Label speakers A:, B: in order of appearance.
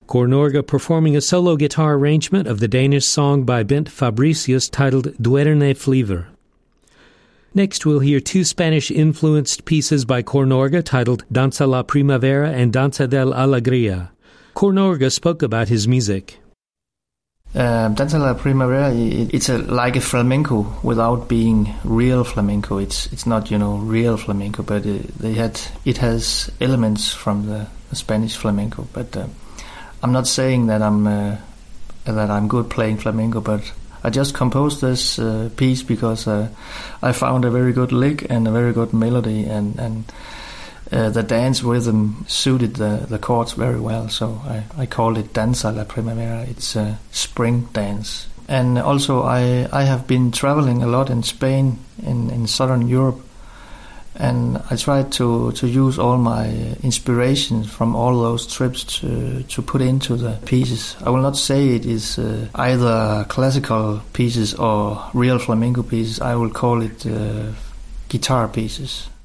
A: Kor Norge performing a solo guitar arrangement of the Danish song by Bent Fabricius titled Duerne Flyver. Next, we'll hear two Spanish-influenced pieces by Kor Norge titled Danza la Primavera and Danza del Alegria. Kor Norge spoke about his music.
B: Danza la Primavera, it's like a flamenco without being real flamenco. It's not, real flamenco, but it has elements from the Spanish flamenco. But I'm not saying that I'm good playing flamenco, but I just composed this piece because I found a very good lick and a very good melody, and the dance rhythm suited the chords very well. So I called it Danza la Primavera. It's a spring dance. And also I have been traveling a lot in Spain, in southern Europe, and I tried to use all my inspirations from all those trips to put into the pieces. I will not say it is either classical pieces or real flamenco pieces. I will call it guitar pieces.